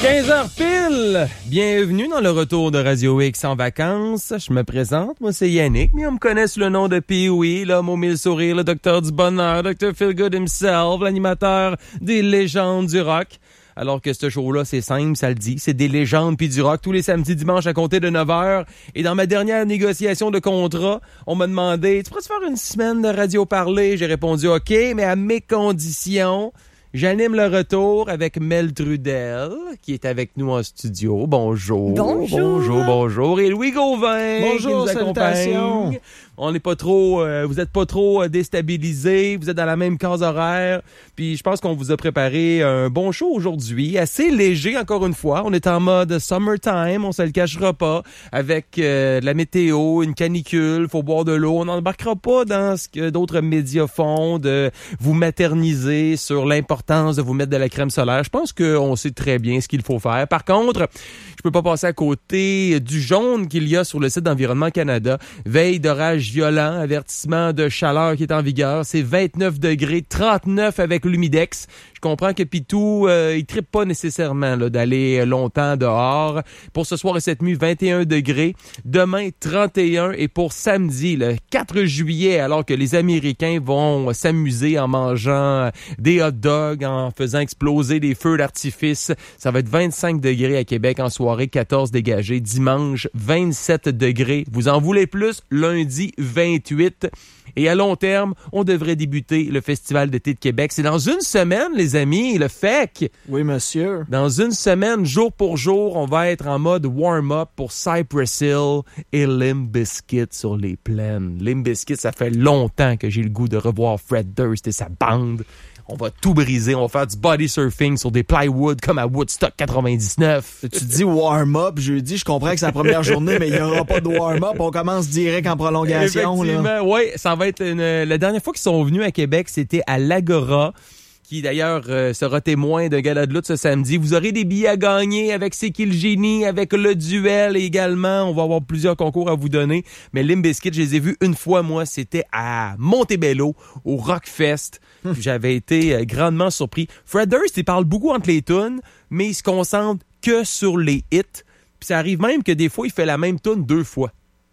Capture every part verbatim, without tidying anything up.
quinze heures pile! Bienvenue dans le retour de Radio X en vacances. Je me présente, moi c'est Yannick, mais on me connaît sous le nom de Pee-Wee, l'homme aux mille sourires, le docteur du bonheur, docteur Feelgood himself, l'animateur des légendes du rock. Alors que ce show-là, c'est simple, ça le dit, c'est des légendes puis du rock tous les samedis, dimanches à compter de neuf heures. Et dans ma dernière négociation de contrat, on m'a demandé, tu pourrais-tu faire une semaine de radio parler? J'ai répondu OK, mais à mes conditions. J'anime le retour avec Mel Trudel, qui est avec nous en studio. Bonjour. Bonjour. Bonjour, bonjour. Et Louis Gauvin, bonjour, qui nous accompagne. On n'est pas trop, euh, vous êtes pas trop euh, déstabilisés, vous êtes dans la même case horaire. Puis je pense qu'on vous a préparé un bon show aujourd'hui, assez léger encore une fois. On est en mode summertime, on se le cachera pas, avec euh, de la météo, une canicule, faut boire de l'eau. On n'embarquera pas dans ce que d'autres médias font, de vous materniser sur l'importance de vous mettre de la crème solaire. Je pense qu'on sait très bien ce qu'il faut faire. Par contre, je peux pas passer à côté du jaune qu'il y a sur le site d'Environnement Canada. Veille d'orage violent, avertissement de chaleur qui est en vigueur. C'est vingt-neuf degrés, trente-neuf avec l'humidex. Je comprends que Pitou, euh, il trippe pas nécessairement là, d'aller longtemps dehors. Pour ce soir et cette nuit, vingt et un degrés. Demain, trente et un. Et pour samedi, le quatre juillet, alors que les Américains vont s'amuser en mangeant des hot dogs, en faisant exploser des feux d'artifice, ça va être vingt-cinq degrés à Québec en soirée, quatorze dégagés. Dimanche, vingt-sept degrés. Vous en voulez plus? Lundi, vingt-huit. Et à long terme, on devrait débuter le Festival d'été de Québec. C'est dans une semaine, les amis, le F E C. Oui, monsieur. Dans une semaine, jour pour jour, on va être en mode warm-up pour Cypress Hill et Limp Bizkit sur les plaines. Limp Bizkit, ça fait longtemps que j'ai le goût de revoir Fred Durst et sa bande. On va tout briser, on va faire du body surfing sur des plywood comme à Woodstock quatre-vingt-dix-neuf. Tu dis warm-up, jeudi, je comprends que c'est la première journée, mais il n'y aura pas de warm-up. On commence direct en prolongation. Effectivement, oui, ça va être une... La dernière fois qu'ils sont venus à Québec, c'était à l'Agora, qui d'ailleurs euh, sera témoin d'un gala de lutte ce samedi. Vous aurez des billets à gagner avec C'est qui le génie, avec le duel également. On va avoir plusieurs concours à vous donner. Mais Limp Bizkit, je les ai vus une fois, moi, c'était à Montebello, au Rockfest. J'avais été euh, grandement surpris. Fred Durst, il parle beaucoup entre les tunes, mais il se concentre que sur les hits. Puis ça arrive même que des fois, il fait la même tune deux fois.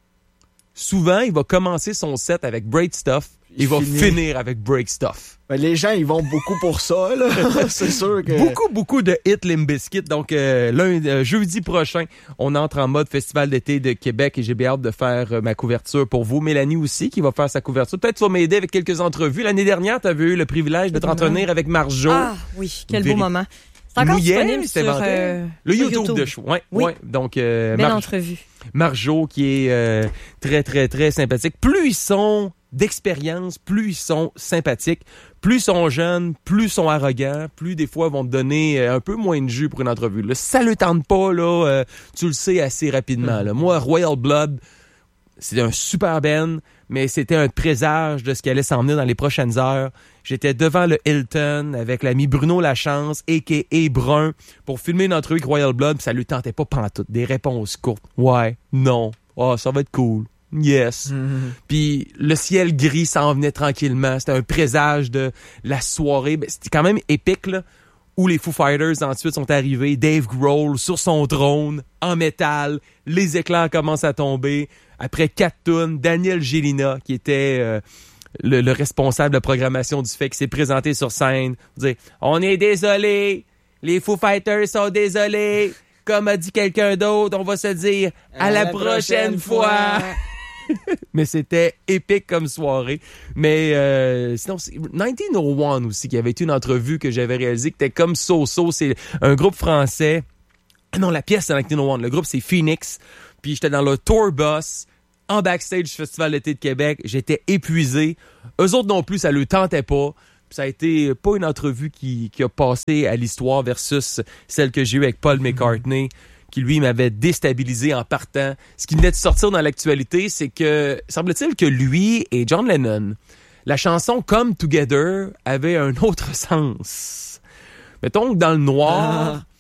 Souvent, il va commencer son set avec Break Stuff. Il, il va finit. finir avec Break Stuff. Ben, les gens, ils vont beaucoup pour ça, là. C'est sûr que... Beaucoup, beaucoup de hits Limp Bizkit. Donc, euh, lundi, euh, jeudi prochain, on entre en mode Festival d'été de Québec et j'ai bien hâte de faire euh, ma couverture pour vous. Mélanie aussi, qui va faire sa couverture. Peut-être tu vas m'aider avec quelques entrevues. L'année dernière, tu avais eu le privilège de t'entretenir avec Marjo. Ah oui, quel beau moment. C'est encore Mouillet, disponible sur euh, le YouTube, YouTube de show. Ouais, oui. ouais. Donc, euh, belle Mar- entrevue. Marjo, qui est euh, très, très, très sympathique. Plus ils sont d'expérience, plus ils sont sympathiques, plus ils sont jeunes, plus ils sont arrogants, plus des fois ils vont te donner un peu moins de jus pour une entrevue. Là, si ça le tente pas, là, euh, tu le sais assez rapidement. Là. Moi, Royal Blood, c'était un super band, mais c'était un présage de ce qui allait s'en venir dans les prochaines heures. J'étais devant le Hilton avec l'ami Bruno Lachance, a k a. Brun, pour filmer une entrevue avec Royal Blood, puis ça lui tentait pas pantoute. Des réponses courtes. Ouais, non. Oh, ça va être cool. Yes. Mm-hmm. Puis le ciel gris s'en venait tranquillement. C'était un présage de la soirée. Ben, c'était quand même épique, là, où les Foo Fighters ensuite sont arrivés. Dave Grohl sur son trône, en métal. Les éclairs commencent à tomber. Après quatre tunes, Daniel Gélina, qui était euh, le, le responsable de la programmation du F E C, qui s'est présenté sur scène. Dire, on est désolé. Les Foo Fighters sont désolés. Comme a dit quelqu'un d'autre, on va se dire à, à la, la prochaine, prochaine fois. fois. Mais c'était épique comme soirée. Mais euh, sinon, c'est dix-neuf oh un aussi, qui avait été une entrevue que j'avais réalisée, qui était comme So-So. C'est un groupe français. Non, la pièce, c'est dix-neuf oh un. Le groupe, c'est Phoenix. Puis j'étais dans le tour bus, en backstage du Festival d'été de Québec. J'étais épuisé. Eux autres non plus, ça leur tentait pas. Puis ça a été pas une entrevue qui, qui a passé à l'histoire versus celle que j'ai eue avec Paul McCartney, qui lui m'avait déstabilisé en partant. Ce qui venait de sortir dans l'actualité, c'est que, semble-t-il que lui et John Lennon, la chanson Come Together avait un autre sens. Mettons que dans le noir, ah.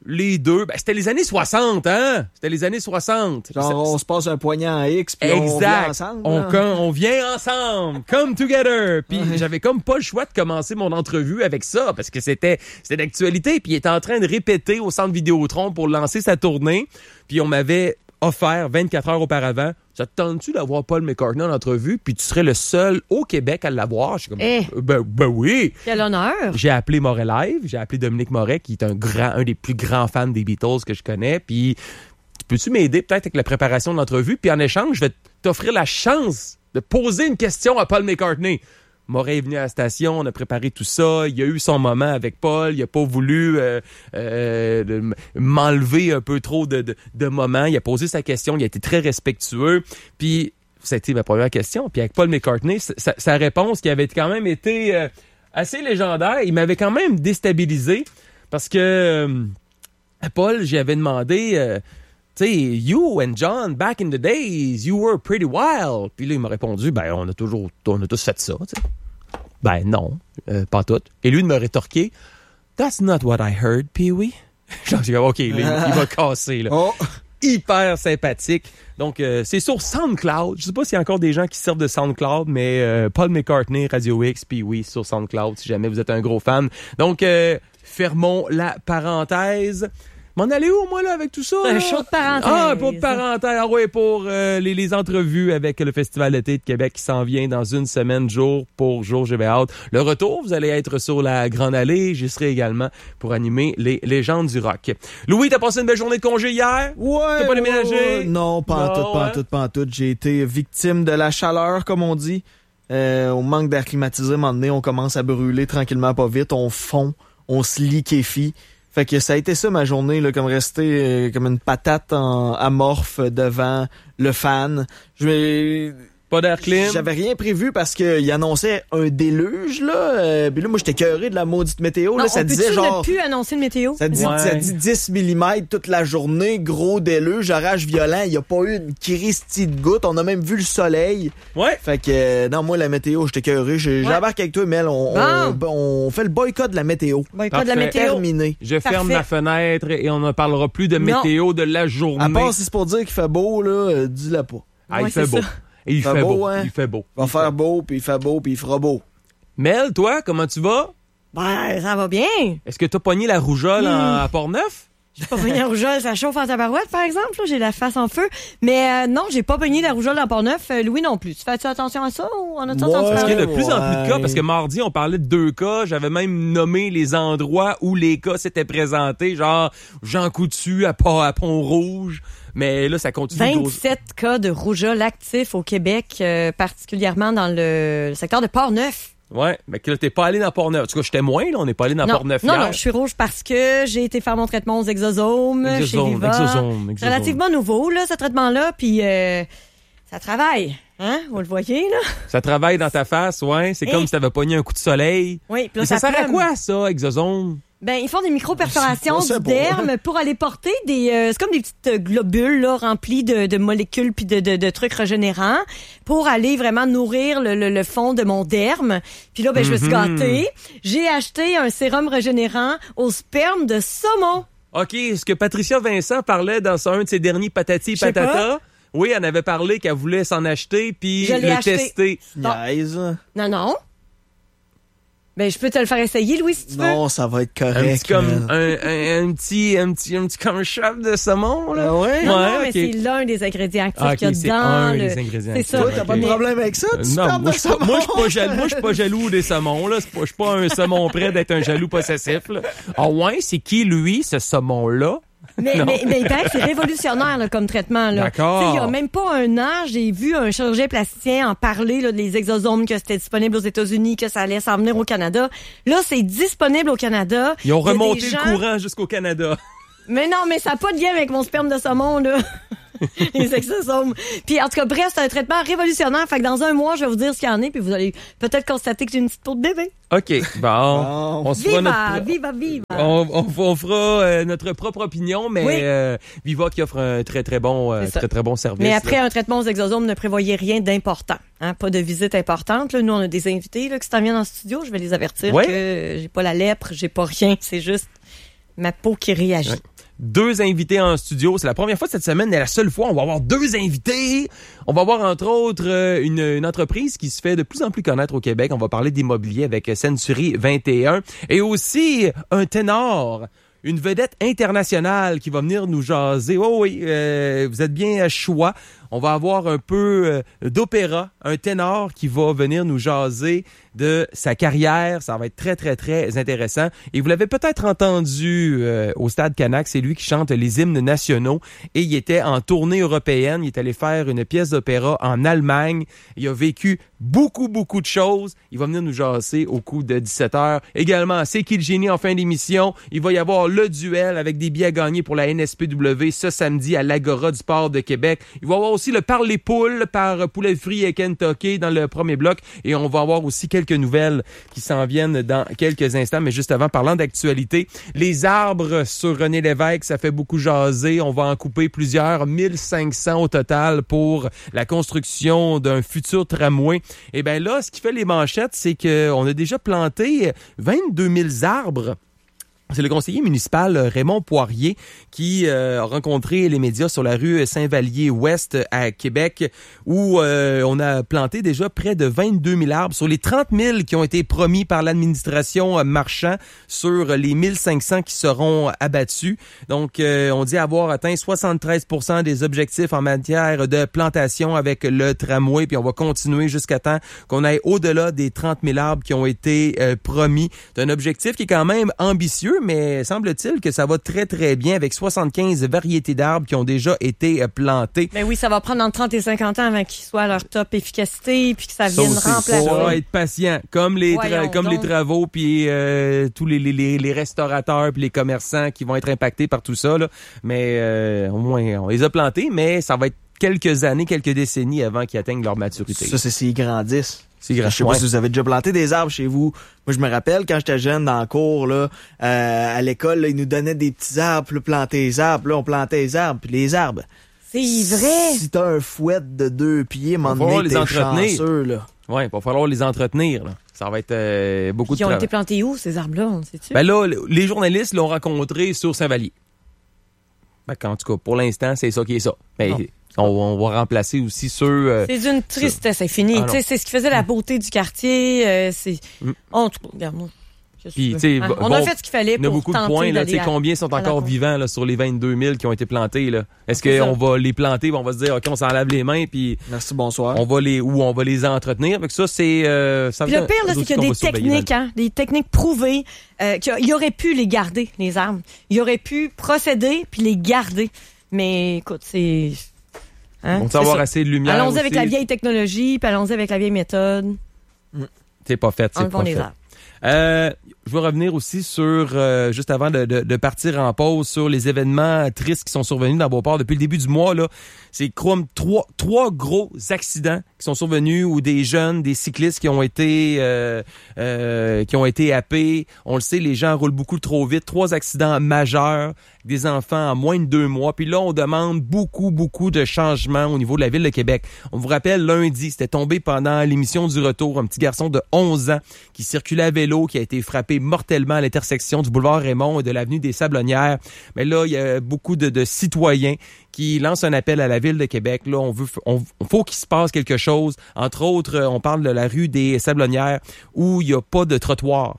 les deux, ben, c'était les années soixante, hein? C'était les années soixante. Genre, Ça, on se passe un poignant à X, puis on vient ensemble. On, là. com- on vient ensemble. Come together. Puis Ouais. j'avais comme pas le choix de commencer mon entrevue avec ça, parce que c'était, c'était d'actualité. Puis il était en train de répéter au Centre Vidéotron pour lancer sa tournée. Puis on m'avait offert vingt-quatre heures auparavant. Ça te tente-tu d'avoir Paul McCartney en entrevue? Puis tu serais le seul au Québec à l'avoir. Je suis comme, Eh. ben, ben oui. Quel honneur. J'ai appelé Moret Live, j'ai appelé Dominique Moret, qui est un grand, un des plus grands fans des Beatles que je connais. Puis, peux-tu m'aider peut-être avec la préparation de l'entrevue? Puis en échange, je vais t'offrir la chance de poser une question à Paul McCartney. Moret est venu à la station, on a préparé tout ça. Il a eu son moment avec Paul. Il a pas voulu euh, euh, de m'enlever un peu trop de, de, de moments. Il a posé sa question. Il a été très respectueux. Puis, ça a été ma première question. Puis avec Paul McCartney, sa, sa réponse qui avait quand même été euh, assez légendaire, il m'avait quand même déstabilisé parce que euh, Paul, j'avais demandé... Euh, tu sais, you and John, back in the days, you were pretty wild. Puis là, il m'a répondu, ben, on a toujours, on a tous fait ça, tu sais. Ben, non, euh, pas tout. Et lui, il m'a rétorqué, that's not what I heard, Pee-wee. Genre, j'ai dit, OK, là, il, il va casser, là. Oh. Hyper sympathique. Donc, euh, c'est sur SoundCloud. Je sais pas s'il y a encore des gens qui servent de SoundCloud, mais euh, Paul McCartney, Radio X, Pee-wee sur SoundCloud, si jamais vous êtes un gros fan. Donc, euh, fermons la parenthèse. M'en aller où, moi, là, avec tout ça? C'est un là? show de parenthèse. Ah, pas de parenthèse. Ah ouais, pour euh, les, les entrevues avec le Festival d'été de Québec qui s'en vient dans une semaine, jour pour jour. J'ai bien hâte. Le retour, vous allez être sur la Grande Allée. J'y serai également pour animer les légendes du rock. Louis, t'as passé une belle journée de congé hier? Ouais. T'as pas déménagé? ouais, ouais. Non, pas en Non, tout, pas hein? en tout, pas en tout. J'ai été victime de la chaleur, comme on dit. Euh, au manque d'air climatisé, à un moment donné, on commence à brûler tranquillement, pas vite. On fond, on se liquéfie. Fait que ça a été ça ma journée, là, comme rester euh, comme une patate en amorphe devant le fan. Je vais... Pas d'air clim? J'avais rien prévu parce qu'il annonçait un déluge, là. Euh, puis là, moi, j'étais écœuré de la maudite météo. Non, là, ça on disait peut-tu genre... ne plus annoncer de météo? Ça dit, Ouais. ça dit dix millimètres toute la journée, gros déluge, orage violent. Il n'y a pas eu une christie de goutte. On a même vu le soleil. Ouais. Fait que, euh, non, moi, la météo, j'étais écœuré. Je- J'embarque avec toi, Mel. On, on, Bon. on fait le boycott de la météo. Boycott de la Parfait. météo. Terminé. Je ferme Parfait. ma fenêtre et on ne parlera plus de Non. météo de la journée. À part si c'est pour dire qu'il fait beau, là, euh, dis-le pas. Ah, il Ouais, fait c'est beau. ça. Et il Fait fait beau, beau. hein? Il fait beau. Il va faire beau, puis il fait beau, puis il fera beau. Mel, toi, comment tu vas? Ben, ça va bien. Est-ce que t'as pogné la rougeole Hmm. en, à Port-Neuf? J'ai pas pogné la rougeole, ça chauffe en tabarouette, par exemple. Là, j'ai la face en feu. Mais euh, non, j'ai pas pogné la rougeole dans Port-Neuf. Euh, Louis non plus. Tu fais-tu attention à ça ou en as-tu Ouais. entendu Parce qu'il y parler? a de plus en plus de cas, Ouais. parce que mardi, on parlait de deux cas. J'avais même nommé les endroits où les cas s'étaient présentés, genre Jean Coutu à, Pont- à Pont-Rouge. Mais là, ça continue de grossir. vingt-sept cas de rougeole actifs au Québec, euh, particulièrement dans le, le secteur de Port-Neuf. Ouais, mais que là, t'es pas allé dans Port-Neuf. En tout cas, j'étais moins, là. On n'est pas allé dans Non, Port-Neuf non, hier. non, je suis rouge parce que j'ai été faire mon traitement aux exosomes, chez Exosome, Viva. exosome, C'est exosome. relativement nouveau, là, ce traitement-là, puis euh, ça travaille. Hein? Vous le voyez, là? Ça travaille dans ta face, ouais. C'est Hey. comme si t'avais pogné un coup de soleil. Oui, puis là, Mais ça, sert à plane. quoi, ça, exosome? Ben, ils font des micro-perforations On sait du pas. derme pour aller porter des... euh, c'est comme des petites euh, globules là, remplies de, de molécules puis de, de, de trucs régénérants pour aller vraiment nourrir le, le, le fond de mon derme. Puis là, ben, je me suis Mhm. gâtée. J'ai acheté un sérum régénérant au sperme de saumon. OK, ce que Patricia Vincent parlait dans un de ses derniers patati Je sais patata. Oui, elle avait parlé qu'elle voulait s'en acheter puis Je l'ai le acheté. tester. Bon. Niaise. Non, non. Ben, je peux te le faire essayer, Louis, si tu veux. Non, ça va être Un correct. petit comme man. un, un, un petit un petit un petit comme un chef de saumon là. Ah ouais? Non, non, Ouais, mais ok. c'est l'un des ingrédients actifs Ah, ok, qu'il y a c'est dans un le... des ingrédients C'est actifs. ça. Toi, t'as pas de Mais- problème avec ça? Euh, Tu non, perds moi de je suis pas, moi, je suis pas saumon? jaloux, moi je suis pas jaloux des saumons là, c'est pas je suis pas un saumon prêt d'être un jaloux possessif là. Ah ouais, c'est qui lui ce saumon là? Mais, Non. mais, mais il paraît que c'est révolutionnaire là, comme traitement. Là. D'accord. Tu sais, il y a même pas un an, j'ai vu un chirurgien plasticien en parler là, des exosomes, que c'était disponible aux États-Unis, que ça allait s'en venir au Canada. Là, c'est disponible au Canada. Ils ont Il y a des remonté gens- le courant jusqu'au Canada. Mais non, mais ça n'a pas de lien avec mon sperme de saumon, là. Les exosomes. Puis en tout cas, bref, c'est un traitement révolutionnaire. Fait que dans un mois, je vais vous dire ce qu'il y en est, puis vous allez peut-être constater que j'ai une petite peau de bébé. OK, bon, Bon. on se fera Viva, notre viva, viva. On, on, on fera euh, notre propre opinion, mais Oui. euh, Viva qui offre un très très bon euh, C'est ça. très très bon service. Mais après là. un traitement aux exosomes, ne prévoyez rien d'important. Hein? Pas de visite importante. Là. Nous, on a des invités là, qui s'en viennent en studio. Je vais les avertir Ouais. que j'ai pas la lèpre, j'ai pas rien. C'est juste ma peau qui réagit. Ouais. deux invités en studio. C'est la première fois cette semaine, et la seule fois, on va avoir deux invités. On va avoir entre autres euh, une, une entreprise qui se fait de plus en plus connaître au Québec. On va parler d'immobilier avec Century vingt et un. Et aussi un ténor, une vedette internationale qui va venir nous jaser. Oh oui, euh, vous êtes bien à choix. On va avoir un peu euh, d'opéra, un ténor qui va venir nous jaser de sa carrière. Ça va être très, très, très intéressant. Et vous l'avez peut-être entendu euh, au Stade Canac, c'est lui qui chante les hymnes nationaux. Et il était en tournée européenne. Il est allé faire une pièce d'opéra en Allemagne. Il a vécu beaucoup, beaucoup de choses. Il va venir nous jaser au coup de dix-sept heures. Également, C'est qui le génie en fin d'émission? Il va y avoir le duel avec des billets à gagner pour la N S P W ce samedi à l'Agora du Port de Québec. Il va y avoir aussi le Par les poules par Poulet Free et Kentucky dans le premier bloc. Et on va avoir aussi quelques nouvelles qui s'en viennent dans quelques instants. Mais juste avant, parlant d'actualité, les arbres sur René Lévesque, ça fait beaucoup jaser. On va en couper plusieurs, mille cinq cents au total pour la construction d'un futur tramway. Et bien là, ce qui fait les manchettes, c'est qu'on a déjà planté vingt-deux mille arbres. C'est le conseiller municipal Raymond Poirier qui euh, a rencontré les médias sur la rue Saint-Vallier-Ouest à Québec où euh, on a planté déjà près de vingt-deux mille arbres sur les trente mille qui ont été promis par l'administration Marchand sur les mille cinq cents qui seront abattus. Donc, euh, on dit avoir atteint soixante-treize pour cent des objectifs en matière de plantation avec le tramway, puis on va continuer jusqu'à temps qu'on aille au-delà des trente mille arbres qui ont été euh, promis. C'est un objectif qui est quand même ambitieux, mais semble-t-il que ça va très, très bien avec soixante-quinze variétés d'arbres qui ont déjà été euh, plantées. Ben oui, ça va prendre entre trente et cinquante ans avant qu'ils soient à leur top efficacité puis que ça vienne ça remplacer. Il faut être patient, comme les, tra- comme les travaux puis euh, tous les, les, les restaurateurs puis les commerçants qui vont être impactés par tout ça. Là. Mais euh, au moins, on les a plantés, mais ça va être quelques années, quelques décennies avant qu'ils atteignent leur maturité. Ça, c'est s'ils grandissent. C'est grand. Je sais pas ouais. si vous avez déjà planté des arbres chez vous. Moi, je me rappelle, quand j'étais jeune dans le cours, là, euh, à l'école, là, ils nous donnaient des petits arbres, là, planter les arbres. Là, on plantait les arbres, puis les arbres. C'est vrai! Si t'as un fouet de deux pieds, m'en donné, t'es entretenir. chanceux, là. Oui, il va falloir les entretenir, là. Ça va être euh, beaucoup Ils de travail. Ils ont été plantés où, ces arbres-là, on sait-tu? Ben là, les journalistes l'ont rencontré sur Saint-Vallier. Ben, en tout cas, pour l'instant, c'est ça qui est ça. Mais on, on va remplacer aussi ceux... Euh, c'est d'une tristesse infinie. Ah, c'est ce qui faisait la beauté du quartier. Euh, c'est... Mm. En tout cas, regarde-moi. Puis, hein? On bon, a fait ce qu'il fallait pour Il y a beaucoup de points. Là, à, combien sont encore vivants là, sur les vingt-deux mille qui ont été plantés? Là? Est-ce qu'on va les planter, on va se dire, OK, on s'en lave les mains, puis merci, bonsoir. On va les, ou on va les entretenir? Fait que ça, c'est... Euh, ça puis le pire, là, c'est qu'il y a des techniques, hein, des techniques prouvées. Euh, qu'il aurait pu les garder, les arbres. Il aurait pu procéder puis les garder. Mais écoute, c'est... Hein? On va avoir assez de lumière. Allons-y aussi. avec la vieille technologie, puis allons-y avec la vieille méthode. C'est pas fait, c'est Enlevons pas les fait. arbres. Euh, je veux revenir aussi sur, euh, juste avant de, de, de partir en pause, sur les événements tristes qui sont survenus dans Beauport depuis le début du mois. Là, c'est comme trois, trois gros accidents qui sont survenus où des jeunes, des cyclistes qui ont été euh, euh, qui ont été happés. On le sait, les gens roulent beaucoup trop vite. Trois accidents majeurs, des enfants en moins de deux mois. Puis là, on demande beaucoup, beaucoup de changements au niveau de la Ville de Québec. On vous rappelle, lundi, c'était tombé pendant l'émission du retour, un petit garçon de onze ans qui circulait à vélo, qui a été frappé mortellement à l'intersection du boulevard Raymond et de l'avenue des Sablonnières. Mais là, il y a beaucoup de, de citoyens qui lancent un appel à la Ville de Québec. Là, on veut, on, faut qu'il se passe quelque chose. Entre autres, on parle de la rue des Sablonnières où il n'y a pas de trottoir.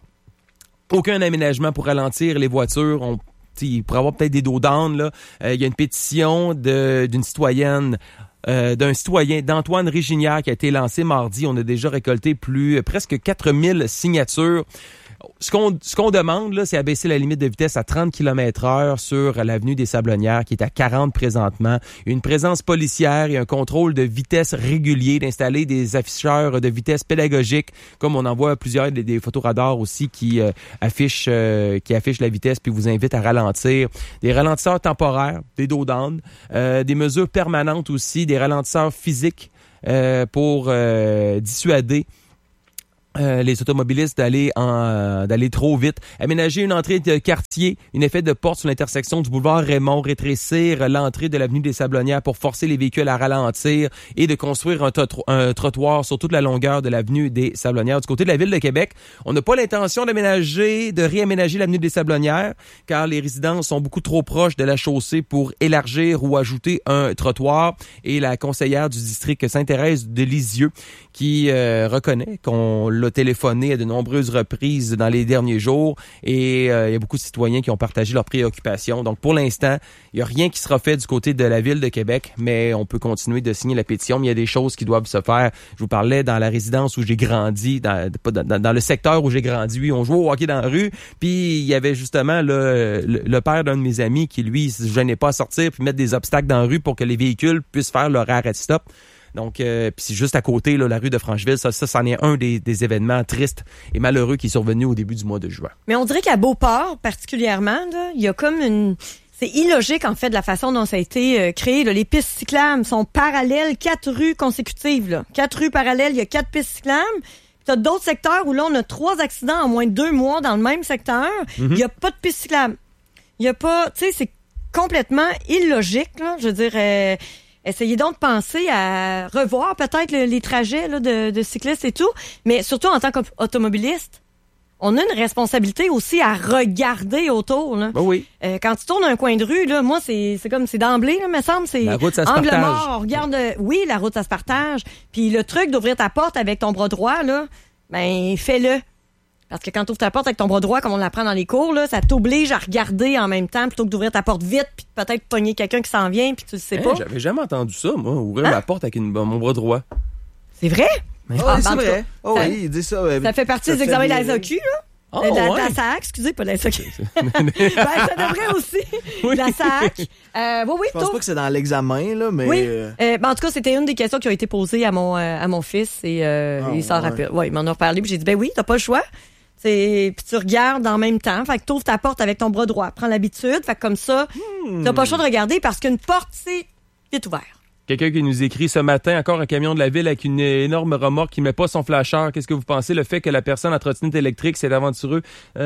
Aucun aménagement pour ralentir les voitures. On il pourrait y avoir peut-être des dos d'âne, là. Euh, il y a une pétition de, d'une citoyenne, euh, d'un citoyen, d'Antoine Réginière, qui a été lancée mardi. On a déjà récolté plus, presque quatre mille signatures. Ce qu'on, ce qu'on demande, là, c'est abaisser la limite de vitesse à trente kilomètres heure sur l'avenue des Sablonnières, qui est à quarante présentement. Une présence policière et un contrôle de vitesse régulier, d'installer des afficheurs de vitesse pédagogique, comme on en voit plusieurs, des, des photoradars aussi qui euh, affichent euh, qui affichent la vitesse puis vous invitent à ralentir. Des ralentisseurs temporaires, des dos d'âne, euh, des mesures permanentes aussi, des ralentisseurs physiques euh, pour euh, dissuader Euh, les automobilistes d'aller en euh, d'aller trop vite, aménager une entrée de quartier, une effet de porte sur l'intersection du boulevard Raymond, rétrécir l'entrée de l'avenue des Sablonnières pour forcer les véhicules à ralentir et de construire un, totro- un trottoir sur toute la longueur de l'avenue des Sablonnières. Du côté de la ville de Québec, on n'a pas l'intention d'aménager, de réaménager l'avenue des Sablonnières car les résidences sont beaucoup trop proches de la chaussée pour élargir ou ajouter un trottoir et la conseillère du district Sainte-Thérèse de Lisieux qui euh, reconnaît qu'on l'a téléphoné à de nombreuses reprises dans les derniers jours et euh, il y a beaucoup de citoyens qui ont partagé leurs préoccupations. Donc, pour l'instant, il n'y a rien qui sera fait du côté de la Ville de Québec, mais on peut continuer de signer la pétition. Mais il y a des choses qui doivent se faire. Je vous parlais dans la résidence où j'ai grandi, dans, dans, dans le secteur où j'ai grandi. Oui, on jouait au hockey dans la rue, puis il y avait justement le, le, le père d'un de mes amis qui, lui, se gênait pas à sortir puis mettre des obstacles dans la rue pour que les véhicules puissent faire leur arrêt-stop. Donc, euh, puis c'est juste à côté, là, la rue de Francheville. Ça, ça, c'en est un des, des événements tristes et malheureux qui est survenu au début du mois de juin. Mais on dirait qu'à Beauport, particulièrement, là, il y a comme une... C'est illogique, en fait, de la façon dont ça a été euh, créé. Là. Les pistes cyclables sont parallèles, quatre rues consécutives. Là. Quatre rues parallèles, il y a quatre pistes cyclables. Tu as d'autres secteurs où là, on a trois accidents en moins de deux mois dans le même secteur. Il mm-hmm. n'y a pas de piste cyclable. Il n'y a pas... Tu sais, c'est complètement illogique, là. Je veux dire... Euh, Essayez donc de penser à revoir peut-être le, les trajets là, de, de cyclistes et tout, mais surtout en tant qu'automobiliste, on a une responsabilité aussi à regarder autour. Là. Ben oui. Euh, quand tu tournes un coin de rue, là, moi c'est c'est comme c'est d'emblée, là, me semble, c'est la route, ça se angle partage. mort. On regarde, oui, la route ça se partage. Puis le truc d'ouvrir ta porte avec ton bras droit, là, ben fais-le. Parce que quand tu ouvres ta porte avec ton bras droit, comme on l'apprend dans les cours, là, ça t'oblige à regarder en même temps plutôt que d'ouvrir ta porte vite puis peut-être pogner quelqu'un qui s'en vient puis tu le sais hey, pas. J'avais jamais entendu ça, moi, ouvrir hein? ma porte avec une, mon bras droit. C'est vrai? Oh, ah, oui, c'est vrai. Oh, ça, oui, il dit ça. Ouais, ça fait partie des examens de la S A Q, là? Oh, de la, ouais. la S A C, excusez, pas la S A Q. ben, ça devrait aussi. Oui. La S A C. Euh, oui, oui, je pense tout. pas que c'est dans l'examen, là, mais... Oui. Euh... Euh, ben, en tout cas, c'était une des questions qui ont été posées à mon, euh, à mon fils et euh, oh, il s'en ouais. rappelle. Ouais, il m'en a reparlé puis j'ai dit, ben oui, t'as pas le choix. Puis tu regardes en même temps. Fait que t'ouvres ta porte avec ton bras droit. Prends l'habitude. Fait que comme ça, hmm. t'as pas le choix de regarder parce qu'une porte, c'est vite ouvert. Quelqu'un qui nous écrit ce matin, encore un camion de la ville avec une énorme remorque qui met pas son flasheur. Qu'est-ce que vous pensez? Le fait que la personne à trottinette électrique, c'est aventureux.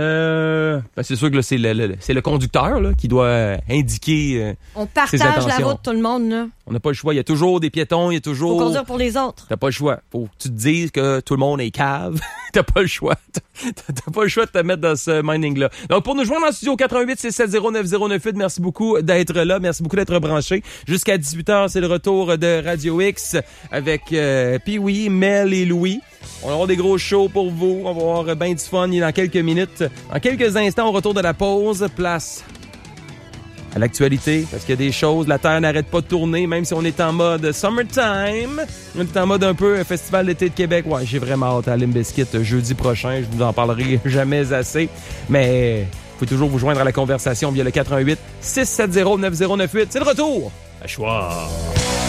Euh, ben c'est sûr que là, c'est le, le, c'est le conducteur là, qui doit indiquer euh, on partage la route, tout le monde. Là. On n'a pas le choix. Il y a toujours des piétons, il y a toujours... Faut conduire pour les autres. T'as pas le choix. Faut que tu te dises que tout le monde est cave. T'as pas le choix. T'as pas le choix de te mettre dans ce mining-là. Donc, pour nous joindre en studio quatre un huit six sept zéro neuf zéro neuf huit, merci beaucoup d'être là. Merci beaucoup d'être branché. Jusqu'à dix-huit heures, c'est le retour de Radio X avec euh, Pee-Wee, Mel et Louis. On va avoir des gros shows pour vous. On va avoir bien du fun dans quelques minutes. En quelques instants, au retour de la pause, place à l'actualité, parce qu'il y a des choses, la Terre n'arrête pas de tourner, même si on est en mode summertime. On est en mode un peu festival d'été de Québec. Ouais, j'ai vraiment hâte à Limp Bizkit jeudi prochain. Je vous en parlerai jamais assez. Mais vous pouvez toujours vous joindre à la conversation via le quatre un huit six sept zéro neuf zéro neuf huit. C'est le retour. À choix.